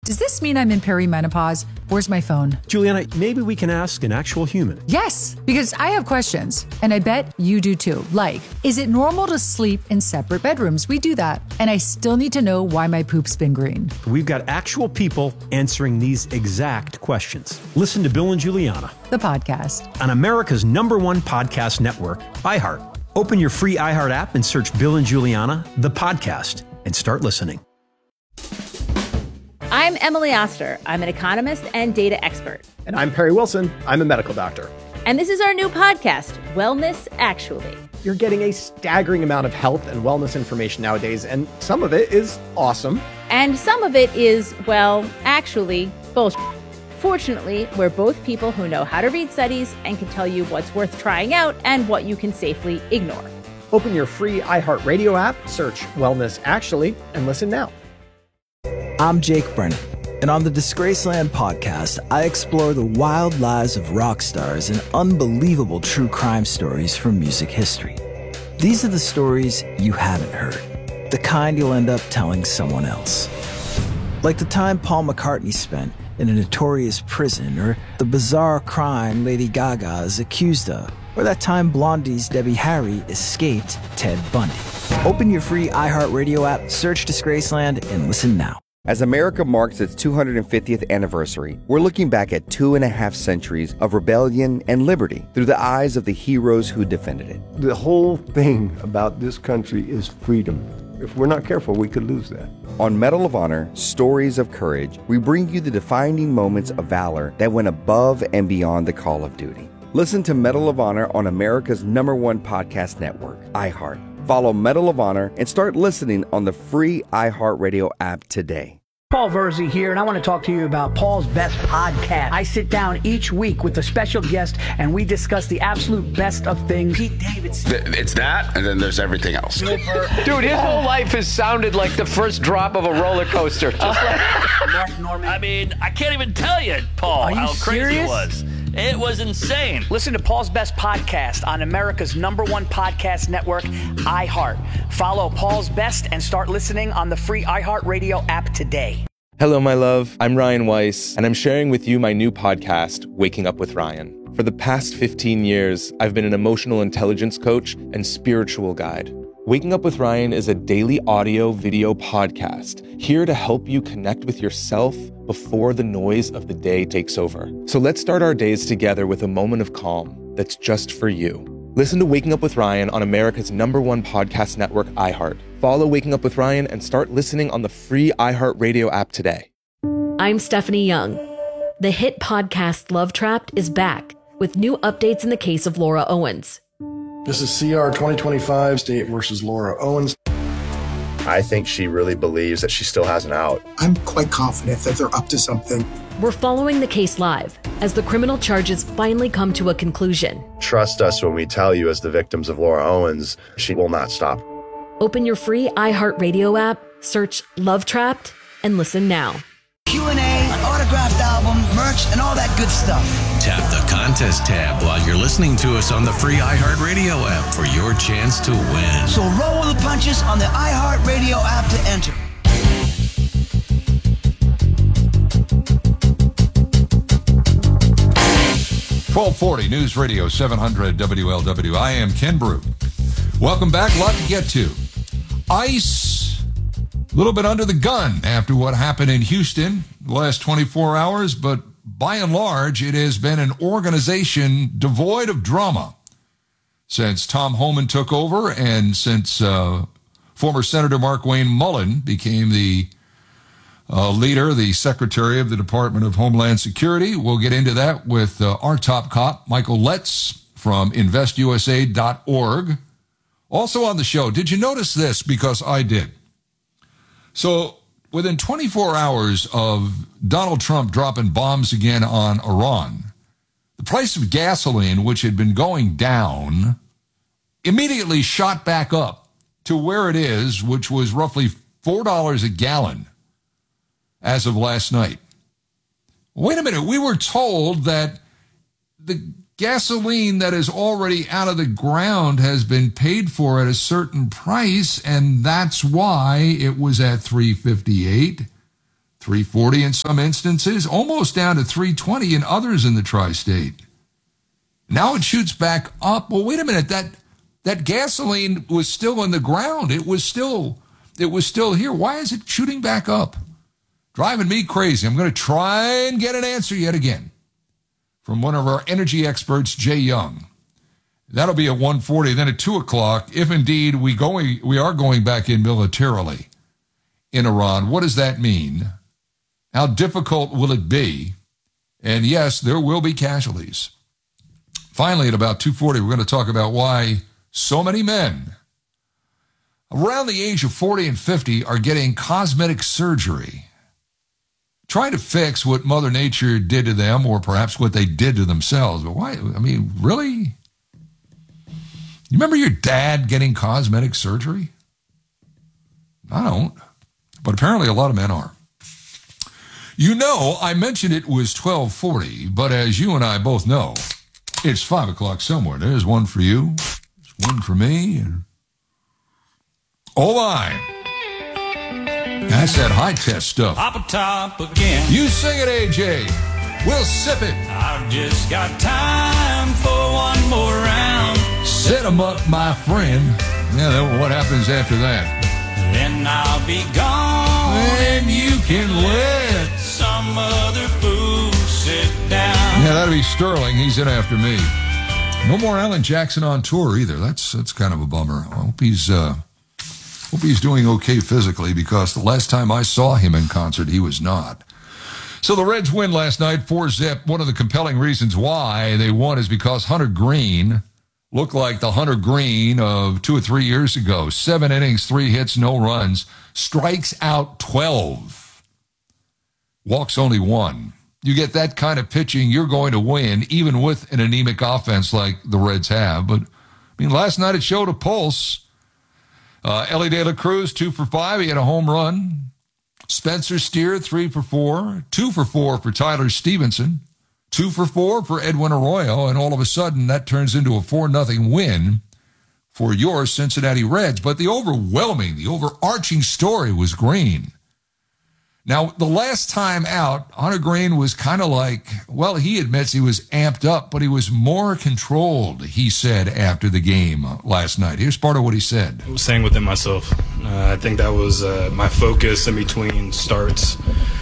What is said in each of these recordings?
Does this mean I'm in perimenopause? Where's my phone? Juliana, maybe we can ask an actual human. Yes, because I have questions, and I bet you do too. Like, is it normal to sleep in separate bedrooms? We do that. And I still need to know why my poop's been green. We've got actual people answering these exact questions. Listen to Bill and Juliana, The podcast. on America's #1 podcast network, iHeart. Open your free iHeart app and search Bill and Juliana, the podcast, and start listening. I'm Emily Oster. I'm an economist and data expert. And I'm Perry Wilson. I'm a medical doctor. And this is our new podcast, Wellness Actually. You're getting a staggering amount of health and wellness information nowadays, and some of it is awesome. And some of it is, well, actually, bullshit. Fortunately, we're both people who know how to read studies and can tell you what's worth trying out and what you can safely ignore. Open your free iHeartRadio app, search Wellness Actually, and listen now. I'm Jake Brennan, and on the Disgraceland podcast, I explore the wild lives of rock stars and unbelievable true crime stories from music history. These are the stories you haven't heard, the kind you'll end up telling someone else. Like the time Paul McCartney spent in a notorious prison, or the bizarre crime Lady Gaga is accused of, or that time Blondie's Debbie Harry escaped Ted Bundy. Open your free iHeartRadio app, search Disgraceland, and listen now. As America marks its 250th anniversary, we're looking back at 2.5 centuries of rebellion and liberty through the eyes of the heroes who defended it. The whole thing about this country is freedom. If we're not careful, we could lose that. On Medal of Honor, Stories of Courage, we bring you the defining moments of valor that went above and beyond the call of duty. Listen to Medal of Honor on America's #1 podcast network, iHeart. Follow Medal of Honor and start listening on the free iHeartRadio app today. Paul Verzi here, and I want to talk to you about Paul's Best Podcast. I sit down each week with a special guest, and we discuss the absolute best of things. Pete Davidson. It's that, and then there's everything else. Dude, his whole life has sounded like the first drop of a roller coaster. Just like Mark Norman. I mean, I can't even tell you, Paul, how crazy it was. It was insane. Listen to Paul's Best Podcast on America's #1 podcast network, iHeart. Follow Paul's Best and start listening on the free iHeartRadio app today. Hello, my love. I'm Ryan Weiss, and I'm sharing with you my new podcast, Waking Up with Ryan. For the past 15 years, I've been an emotional intelligence coach and spiritual guide. Waking Up with Ryan is a daily audio video podcast here to help you connect with yourself before the noise of the day takes over. So let's start our days together with a moment of calm that's just for you. Listen to Waking Up with Ryan on America's #1 podcast network, iHeart. Follow Waking Up with Ryan and start listening on the free iHeartRadio app today. I'm Stephanie Young. The hit podcast Love Trapped is back with new updates in the case of Laura Owens. This is CR 2025, State versus Laura Owens. I think she really believes that she still has an out. I'm quite confident that they're up to something. We're following the case live as the criminal charges finally come to a conclusion. Trust us when we tell you, as the victims of Laura Owens, she will not stop. Open your free iHeartRadio app, search Love Trapped, and listen now. Q&A, an autographed album, merch, and all that good stuff. Tap the contest tab while you're listening to us on the free iHeartRadio app for your chance to win. So roll with the punches on the iHeartRadio app to enter. .1240 News Radio 700 WLW. I am Ken Brew. Welcome back. A lot to get to. ICE, a little bit under the gun after what happened in Houston the last 24 hours, but by and large, it has been an organization devoid of drama since Tom Homan took over and since former Senator Markwayne Mullin became the leader, the Secretary of the Department of Homeland Security. We'll get into that with our top cop, Michael Letts from InvestUSA.org. Also on the show, did you notice this? Because I did. So within 24 hours of Donald Trump dropping bombs again on Iran, the price of gasoline, which had been going down, immediately shot back up to where it is, which was roughly $4 a gallon as of last night. Wait a minute. We were told that the gasoline that is already out of the ground has been paid for at a certain price, and that's why it was at $3.58. 340 in some instances, almost down to 320 in others in the tri-state. Now it shoots back up. Well, wait a minute. That gasoline was still in the ground. It was still here. Why is it shooting back up? Driving me crazy. I'm going to try and get an answer yet again from one of our energy experts, Jay Young. That'll be at 1:40. Then at 2 o'clock, if indeed we are going back in militarily in Iran, what does that mean? How difficult will it be? And yes, there will be casualties. Finally, at about 2:40, we're going to talk about why so many men around the age of 40 and 50 are getting cosmetic surgery, trying to fix what Mother Nature did to them, or perhaps what they did to themselves. But why? I mean, really? You remember your dad getting cosmetic surgery? I don't. But apparently a lot of men are. You know, I mentioned it was 12:40, but as you and I both know, it's 5 o'clock somewhere. There's one for you, there's one for me, and oh my. That's that high test stuff. Up top again. You sing it, AJ. We'll sip it. I've just got time for one more round. Set 'em up, my friend. Yeah, then what happens after that? Then I'll be gone. And you can let some other fool sit down. Yeah, that'll be Sterling. He's in after me. No more Alan Jackson on tour either. That's kind of a bummer. I hope he's doing okay physically, because the last time I saw him in concert, he was not. So the Reds win last night, 4-0. One of the compelling reasons why they won is because Hunter Green looked like the Hunter Green of 2 or 3 years ago. 7 innings, 3 hits, no runs. Strikes out 12. Walks only 1. You get that kind of pitching, you're going to win, even with an anemic offense like the Reds have. But, I mean, last night it showed a pulse. Ellie De La Cruz, 2 for 5. He had a home run. Spencer Steer, 3 for 4. 2 for 4 for Tyler Stevenson. 2 for 4 for Edwin Arroyo. And all of a sudden, that turns into a 4-0 win for your Cincinnati Reds. But the overarching story was Green. Now, the last time out, Hunter Green was kind of like, well, he admits he was amped up, but he was more controlled, he said after the game last night. Here's part of what he said. I was saying within myself. I think that was my focus in between starts.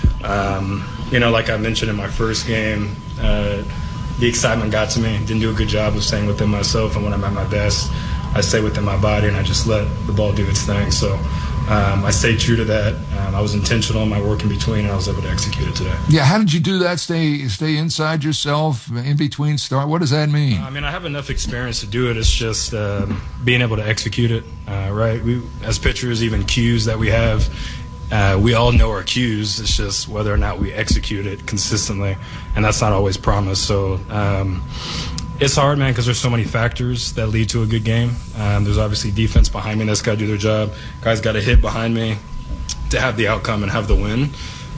Like I mentioned in my first game, the excitement got to me. Didn't do a good job of staying within myself, and when I'm at my best, I stay within my body and I just let the ball do its thing. So I stayed true to that. I was intentional in my work in between, and I was able to execute it today. Yeah, how did you do that? Stay inside yourself, in between start? What does that mean? I have enough experience to do it. It's just being able to execute it, right? We, as pitchers, even cues that we have, we all know our cues. It's just whether or not we execute it consistently, and that's not always promised. So it's hard, man, because there's so many factors that lead to a good game. There's obviously defense behind me that's got to do their job. Guys got to hit behind me to have the outcome and have the win.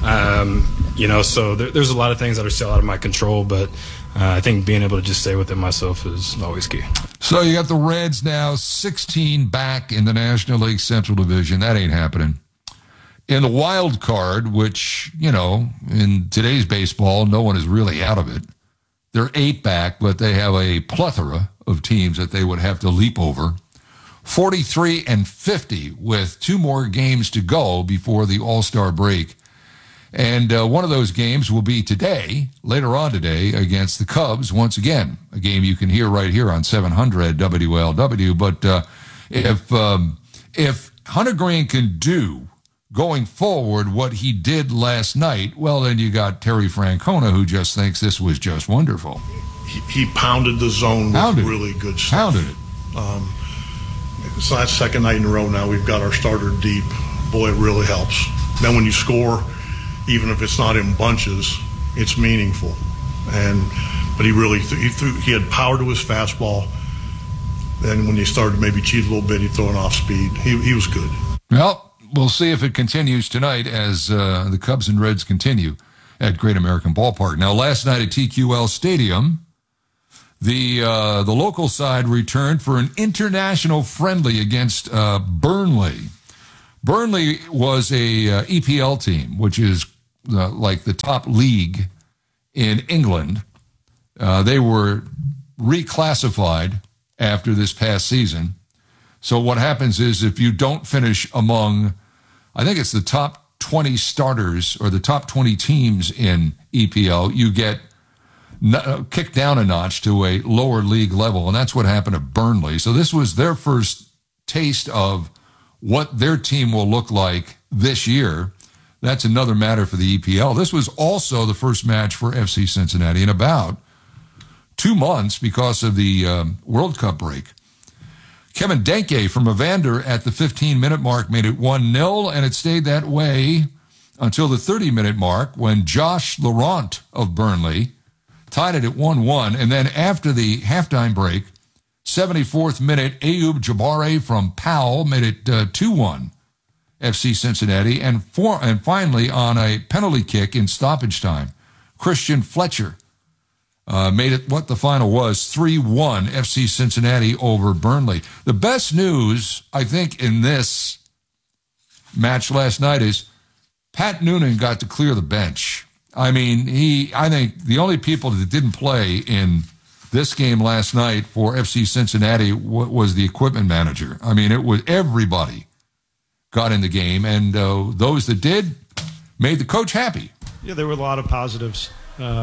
So there's a lot of things that are still out of my control, but I think being able to just stay within myself is always key. So you got the Reds now 16 back in the National League Central Division. That ain't happening. In the wild card, which, in today's baseball, no one is really out of it. They're 8 back, but they have a plethora of teams that they would have to leap over. 43 and 50 with 2 more games to go before the All-Star break. And one of those games will be later on today, against the Cubs once again. A game you can hear right here on 700 WLW. But if Hunter Green can do going forward what he did last night, well, then you got Terry Francona, who just thinks this was just wonderful. He pounded the zone with really good stuff. Pounded it. It's the second night in a row now we've got our starter deep. Boy, it really helps. Then when you score, even if it's not in bunches, it's meaningful. But he had power to his fastball. Then when he started to maybe cheat a little bit, he'd throw an off speed. He was good. Well, we'll see if it continues tonight as the Cubs and Reds continue at Great American Ballpark. Now, last night at TQL Stadium, the local side returned for an international friendly against Burnley. Burnley was a EPL team, which is the top league in England. They were reclassified after this past season. So what happens is if you don't finish among, I think it's the top 20 starters or the top 20 teams in EPL, you get kicked down a notch to a lower league level. And that's what happened to Burnley. So this was their first taste of what their team will look like this year. That's another matter for the EPL. This was also the first match for FC Cincinnati in about 2 months because of the World Cup break. Kevin Denke from Evander at the 15-minute mark made it 1-0, and it stayed that way until the 30-minute mark when Josh Laurent of Burnley tied it at 1-1. And then after the halftime break, 74th minute, Ayoub Jabare from Powell made it 2-1, FC Cincinnati. And finally, on a penalty kick in stoppage time, Christian Fletcher made it what the final was, 3-1, FC Cincinnati over Burnley. The best news, I think, in this match last night is Pat Noonan got to clear the bench. I mean, I think the only people that didn't play in this game last night for FC Cincinnati was the equipment manager. I mean, it was everybody got in the game, and those that did made the coach happy. Yeah, there were a lot of positives.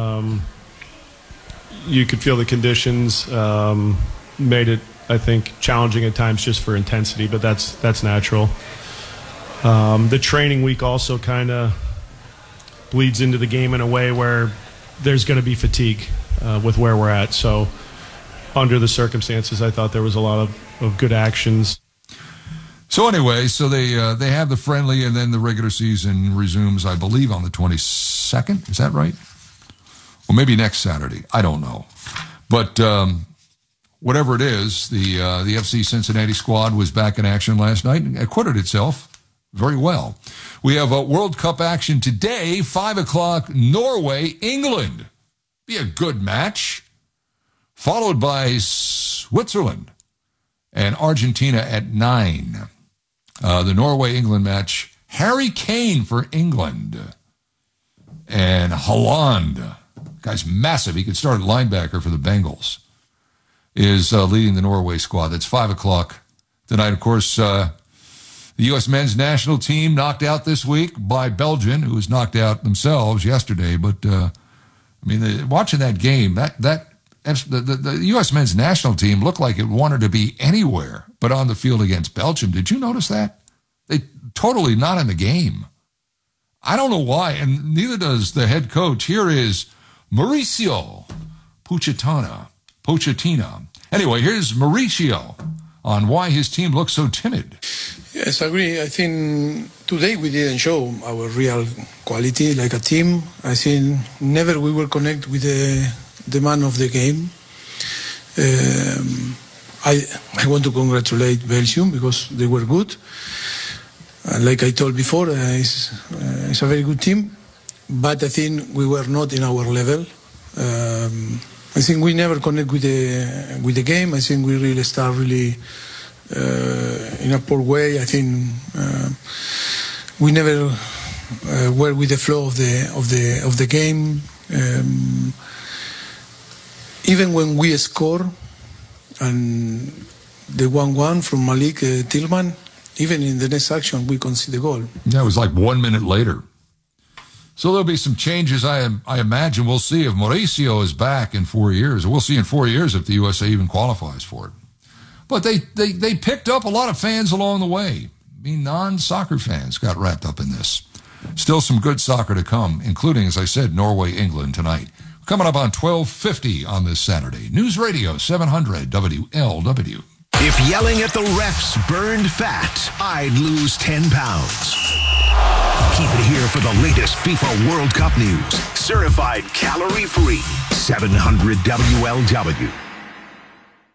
You could feel the conditions made it, I think, challenging at times just for intensity, but that's natural. The training week also kind of bleeds into the game in a way where there's going to be fatigue with where we're at. So under the circumstances, I thought there was a lot of good actions. So anyway, so they have the friendly, and then the regular season resumes, I believe, on the 22nd. Is that right? Well, maybe next Saturday. I don't know. But whatever it is, the FC Cincinnati squad was back in action last night and acquitted itself very well. We have a World Cup action today, 5 o'clock, Norway, England. Be a good match. Followed by Switzerland and Argentina at 9. The Norway-England match, Harry Kane for England. And Haaland, guy's massive. He could start at linebacker for the Bengals, is leading the Norway squad. That's 5 o'clock tonight. Of course, the U.S. men's national team knocked out this week by Belgium, who was knocked out themselves yesterday. But, watching that game, the U.S. men's national team looked like it wanted to be anywhere but on the field against Belgium. Did you notice that? They totally not in the game. I don't know why, and neither does the head coach. Here is Mauricio Pochettino. Anyway, here's Mauricio on why his team looks so timid. Yes, I agree. I think today we didn't show our real quality like a team. I think never we will connect with the man of the game. I want to congratulate Belgium because they were good. Like I told before, it's a very good team, but I think we were not in our level. I think we never connect with the game. I think we really start in a poor way. I think we never were with the flow of the game. Even when we score and the 1-1 from Malik Tillman, even in the next action we concede the goal. That was like 1 minute later. So there'll be some changes. I imagine we'll see if Mauricio is back in 4 years. We'll see in 4 years if the USA even qualifies for it. But they picked up a lot of fans along the way. I mean, non-soccer fans got wrapped up in this. Still some good soccer to come, including, as I said, Norway, England tonight. Coming up on 12:50 on this Saturday. News Radio 700 WLW. If yelling at the refs burned fat, I'd lose 10 pounds. Keep it here for the latest FIFA World Cup news. Certified calorie-free. 700 WLW. Hey,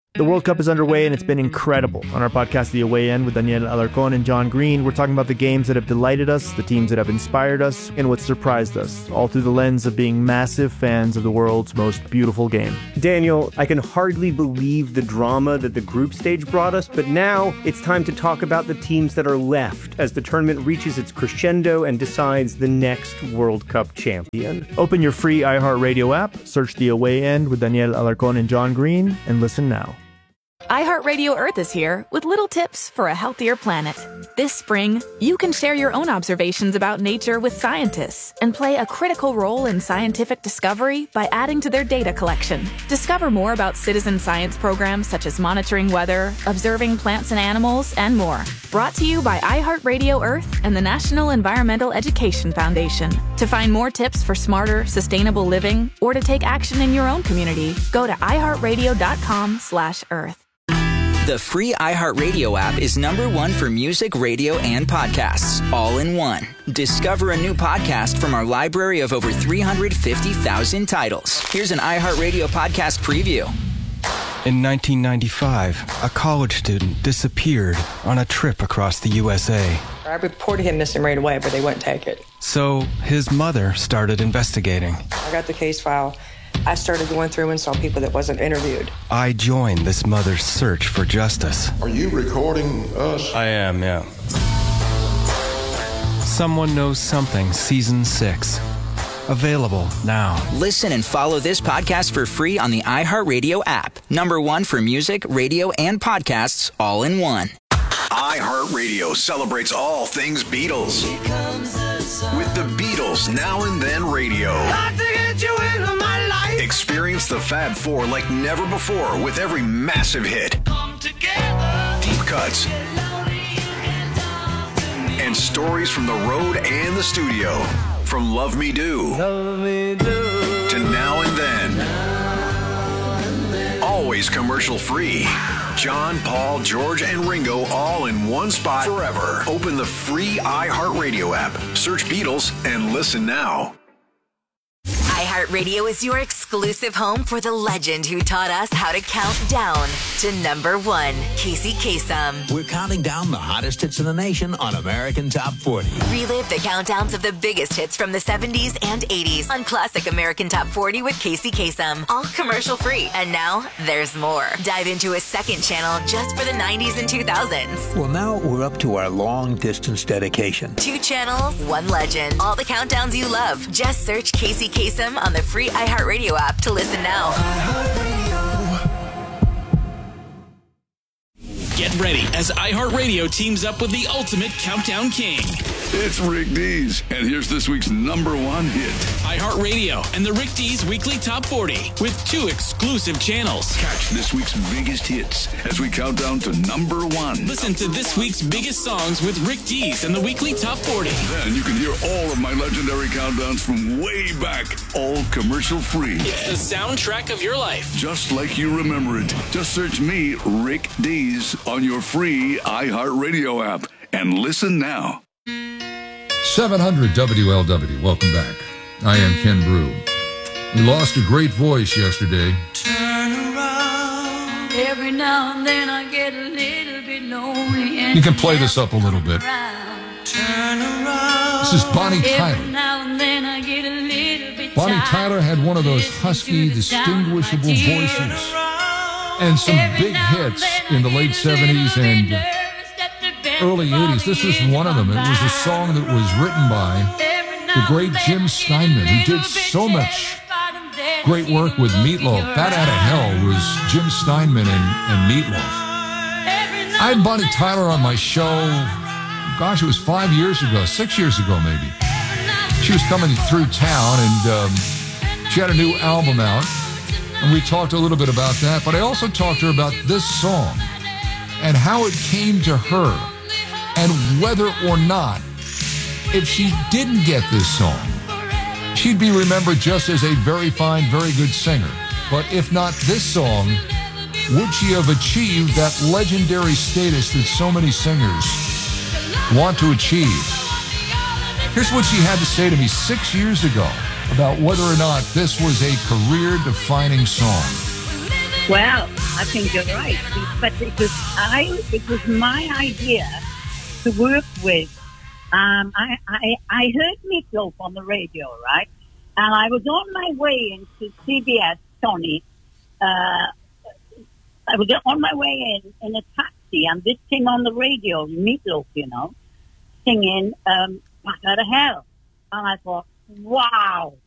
The World Cup is underway and it's been incredible. On our podcast, The Away End, with Daniel Alarcón and John Green, we're talking about the games that have delighted us, the teams that have inspired us, and what surprised us, all through the lens of being massive fans of the world's most beautiful game. Daniel, I can hardly believe the drama that the group stage brought us, but now it's time to talk about the teams that are left as the tournament reaches its crescendo and decides the next World Cup champion. Open your free iHeartRadio app, search The Away End with Daniel Alarcón and John Green, and listen now. iHeartRadio Earth is here with little tips for a healthier planet. This spring, you can share your own observations about nature with scientists and play a critical role in scientific discovery by adding to their data collection. Discover more about citizen science programs such as monitoring weather, observing plants and animals, and more. Brought to you by iHeartRadio Earth and the National Environmental Education Foundation. To find more tips for smarter, sustainable living or to take action in your own community, go to iHeartRadio.com/Earth. The free iHeartRadio app is #1 for music, radio, and podcasts, all in one. Discover a new podcast from our library of over 350,000 titles. Here's an iHeartRadio podcast preview. In 1995, a college student disappeared on a trip across the USA. I reported him missing right away, but they wouldn't take it. So his mother started investigating. I got the case file. I started going through and saw people that wasn't interviewed. I joined this mother's search for justice. Are you recording us? I am, yeah. Someone Knows Something, Season 6. Available now. Listen and follow this podcast for free on the iHeartRadio app. #1 for music, radio, and podcasts, all in one. iHeartRadio celebrates all things Beatles. With the Beatles Now and Then Radio. Experience the Fab Four like never before with every massive hit. Deep cuts. And stories from the road and the studio. From Love Me Do to Now and Then. Always commercial free. John, Paul, George, and Ringo all in one spot forever. Open the free iHeartRadio app. Search Beatles and listen now. iHeartRadio is your exclusive home for the legend who taught us how to count down to #1, Casey Kasem. We're counting down the hottest hits in the nation on American Top 40. Relive the countdowns of the biggest hits from the 70s and 80s on Classic American Top 40 with Casey Kasem. All commercial free. And now there's more. Dive into a second channel just for the 90s and 2000s. Well, now we're up to our long distance dedication. 2 channels, 1 legend. All the countdowns you love. Just search Casey Kasem on the free iHeartRadio app to listen now. Get ready as iHeartRadio teams up with the ultimate countdown king. It's Rick Dees, and here's this week's #1 hit. iHeartRadio and the Rick Dees Weekly Top 40 with 2 exclusive channels. Catch this week's biggest hits as we count down to #1. Listen to this week's biggest songs with Rick Dees and the Weekly Top 40. Then you can hear all of my legendary countdowns from way back, all commercial free. It's the soundtrack of your life. Just like you remember it. Just search me, Rick Dees, on your free iHeartRadio app and listen now. 700 WLW. Welcome back. I am Ken Brew. We lost a great voice yesterday. Turn around. Every now and then I get a little bit lonely. You can play this up a little bit. Turn around. This is Bonnie Tyler. Every now and then I get a little bit Bonnie Tyler had one of those husky, distinguishable voices and some big hits in the late 70s and early 80s. This is one of them. It was a song that was written by the great Jim Steinman, who did so much great work with Meatloaf. Bat Outta Hell was Jim Steinman and Meatloaf. I had Bonnie Tyler on my show, gosh, it was 5 years ago, 6 years ago maybe. She was coming through town, and she had a new album out, and we talked a little bit about that, but I also talked to her about this song and how it came to her, and whether or not, if she didn't get this song, she'd be remembered just as a very fine, very good singer. But if not this song, would she have achieved that legendary status that so many singers want to achieve? Here's what she had to say to me 6 years ago about whether or not this was a career-defining song. Well, I think you're right, but it was my idea to work with. I heard Meatloaf on the radio, right? And I was on my way into CBS, Tony. I was on my way in a taxi, and this came on the radio, Meatloaf, singing "Back Out of Hell," and I thought, wow.